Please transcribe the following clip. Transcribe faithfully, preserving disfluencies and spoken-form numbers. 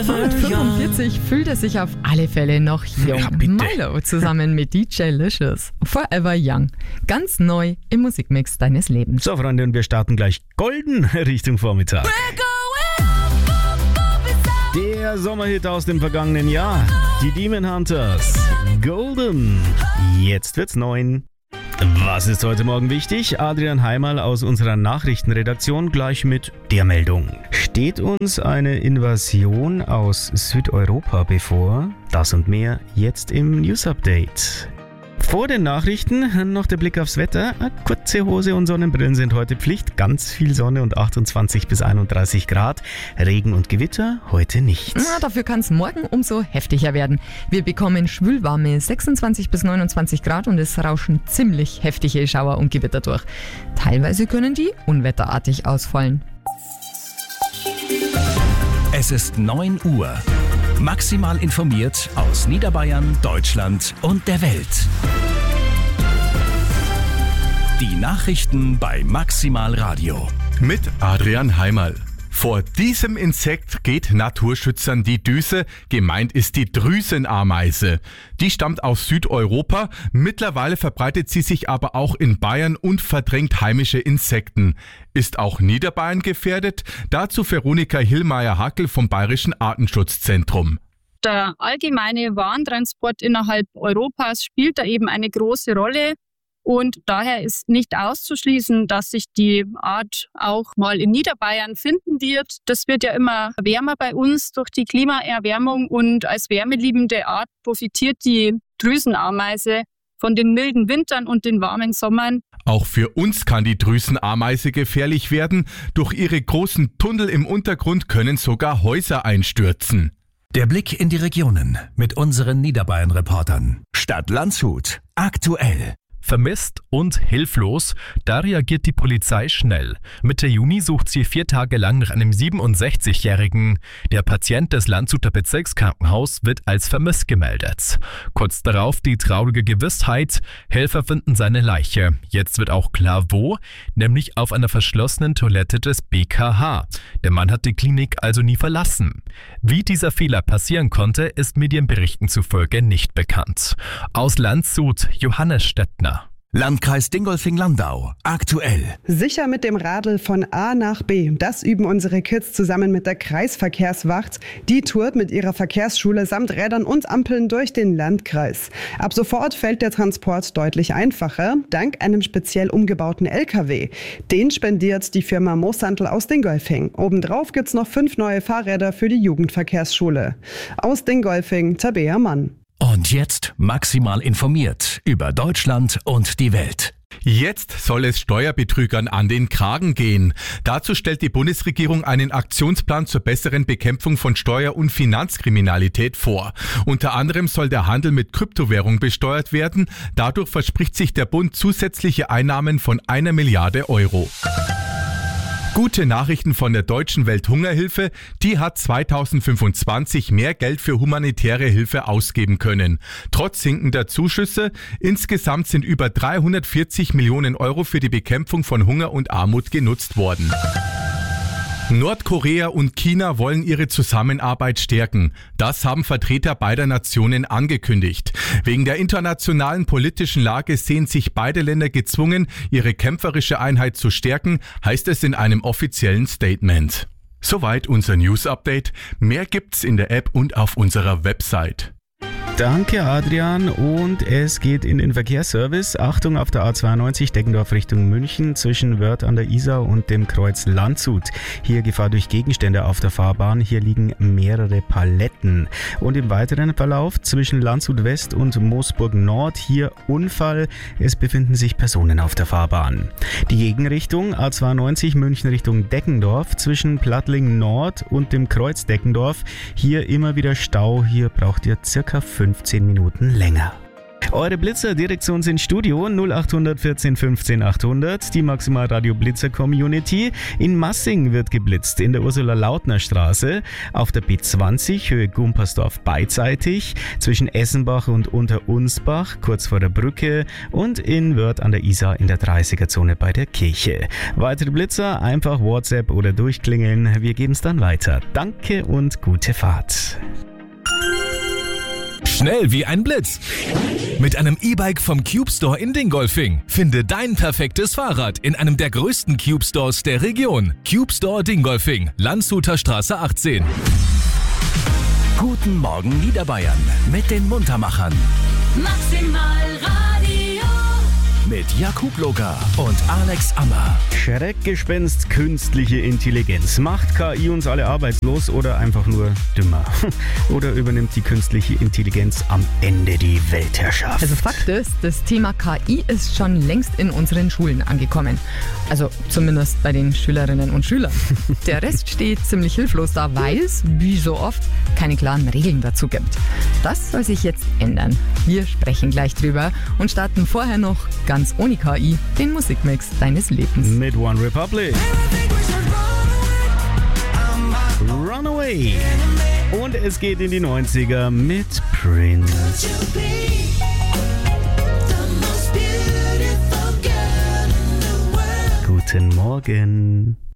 Mit fünfundvierzig fühlt er sich auf alle Fälle noch jung. Ja, bitte. Milo zusammen mit D J Licious. Forever Young. Ganz neu im Musikmix deines Lebens. So, Freunde, und wir starten gleich golden Richtung Vormittag. Der Sommerhit aus dem vergangenen Jahr. Die Demon Hunters. Golden. Jetzt wird's neun. Was ist heute Morgen wichtig? Adrian Heimerl aus unserer Nachrichtenredaktion gleich mit der Meldung. Steht uns eine Invasion aus Südeuropa bevor? Das und mehr jetzt im News Update. Vor den Nachrichten noch der Blick aufs Wetter. Kurze Hose und Sonnenbrillen sind heute Pflicht. Ganz viel Sonne und achtundzwanzig bis einunddreißig Grad. Regen und Gewitter heute nicht. Na, dafür kann es morgen umso heftiger werden. Wir bekommen schwülwarme sechsundzwanzig bis neunundzwanzig Grad und es rauschen ziemlich heftige Schauer und Gewitter durch. Teilweise können die unwetterartig ausfallen. Es ist neun Uhr. Maximal informiert aus Niederbayern, Deutschland und der Welt. Die Nachrichten bei Maximal Radio. Mit Adrian Heimerl. Vor diesem Insekt geht Naturschützern die Düse. Gemeint ist die Drüsenameise. Die stammt aus Südeuropa. Mittlerweile verbreitet sie sich aber auch in Bayern und verdrängt heimische Insekten. Ist auch Niederbayern gefährdet? Dazu Veronika Hillmeier-Hackel vom Bayerischen Artenschutzzentrum. Der allgemeine Warentransport innerhalb Europas spielt da eben eine große Rolle. Und daher ist nicht auszuschließen, dass sich die Art auch mal in Niederbayern finden wird. Das wird ja immer wärmer bei uns durch die Klimaerwärmung und als wärmeliebende Art profitiert die Drüsenameise von den milden Wintern und den warmen Sommern. Auch für uns kann die Drüsenameise gefährlich werden. Durch ihre großen Tunnel im Untergrund können sogar Häuser einstürzen. Der Blick in die Regionen mit unseren Niederbayern-Reportern. Stadt Landshut. Aktuell. Vermisst und hilflos, da reagiert die Polizei schnell. Mitte Juni sucht sie vier Tage lang nach einem siebenundsechzigjährigen. Der Patient des Landshuter Bezirkskrankenhauses wird als vermisst gemeldet. Kurz darauf die traurige Gewissheit, Helfer finden seine Leiche. Jetzt wird auch klar wo, nämlich auf einer verschlossenen Toilette des B K H. Der Mann hat die Klinik also nie verlassen. Wie dieser Fehler passieren konnte, ist Medienberichten zufolge nicht bekannt. Aus Landshut, Johannes Stettner. Landkreis Dingolfing-Landau. Aktuell. Sicher mit dem Radl von A nach B. Das üben unsere Kids zusammen mit der Kreisverkehrswacht. Die tourt mit ihrer Verkehrsschule samt Rädern und Ampeln durch den Landkreis. Ab sofort fällt der Transport deutlich einfacher, dank einem speziell umgebauten L K W. Den spendiert die Firma Moosandl aus Dingolfing. Obendrauf gibt's noch fünf neue Fahrräder für die Jugendverkehrsschule. Aus Dingolfing, Tabea Mann. Und jetzt maximal informiert über Deutschland und die Welt. Jetzt soll es Steuerbetrügern an den Kragen gehen. Dazu stellt die Bundesregierung einen Aktionsplan zur besseren Bekämpfung von Steuer- und Finanzkriminalität vor. Unter anderem soll der Handel mit Kryptowährung besteuert werden. Dadurch verspricht sich der Bund zusätzliche Einnahmen von einer Milliarde Euro. Gute Nachrichten von der Deutschen Welthungerhilfe, die hat zweitausendfünfundzwanzig mehr Geld für humanitäre Hilfe ausgeben können. Trotz sinkender Zuschüsse, insgesamt sind über dreihundertvierzig Millionen Euro für die Bekämpfung von Hunger und Armut genutzt worden. Nordkorea und China wollen ihre Zusammenarbeit stärken. Das haben Vertreter beider Nationen angekündigt. Wegen der internationalen politischen Lage sehen sich beide Länder gezwungen, ihre kämpferische Einheit zu stärken, heißt es in einem offiziellen Statement. Soweit unser News-Update. Mehr gibt's in der App und auf unserer Website. Danke, Adrian. Und es geht in den Verkehrsservice. Achtung auf der A zweiundneunzig Deggendorf Richtung München zwischen Wörth an der Isar und dem Kreuz Landshut. Hier Gefahr durch Gegenstände auf der Fahrbahn. Hier liegen mehrere Paletten. Und im weiteren Verlauf zwischen Landshut West und Moosburg Nord hier Unfall. Es befinden sich Personen auf der Fahrbahn. Die Gegenrichtung A zweiundneunzig München Richtung Deggendorf zwischen Plattling Nord und dem Kreuz Deggendorf. Hier immer wieder Stau. Hier braucht ihr circa fünfzehn Minuten länger. Eure Blitzer direkt zu uns ins Studio null acht hundert vierzehn fünfzehn achthundert. Die Maximalradio Blitzer Community. In Massing wird geblitzt, in der Ursula-Lautner-Straße, auf der B zwanzig Höhe Gumpersdorf beidseitig, zwischen Essenbach und Unterunsbach, kurz vor der Brücke, und in Wörth an der Isar in der dreißiger-Zone bei der Kirche. Weitere Blitzer einfach WhatsApp oder durchklingeln. Wir geben es dann weiter. Danke und gute Fahrt. Schnell wie ein Blitz. Mit einem E-Bike vom Cube Store in Dingolfing. Finde dein perfektes Fahrrad in einem der größten Cube Stores der Region. Cube Store Dingolfing, Landshuter Straße achtzehn. Guten Morgen Niederbayern mit den Muntermachern. Maximal Radio. Mit Jakub Loga und Alex Ammer. Schreckgespenst künstliche Intelligenz. Macht K I uns alle arbeitslos oder einfach nur dümmer? Oder übernimmt die künstliche Intelligenz am Ende die Weltherrschaft? Also Fakt ist, das Thema K I ist schon längst in unseren Schulen angekommen. Also zumindest bei den Schülerinnen und Schülern. Der Rest steht ziemlich hilflos da, weil es, wie so oft, keine klaren Regeln dazu gibt. Das soll sich jetzt ändern. Wir sprechen gleich drüber und starten vorher noch ganz ohne K I den Musikmix deines Lebens. Mit One Republic. Runaway. Und es geht in die neunziger mit Prince. Guten Morgen.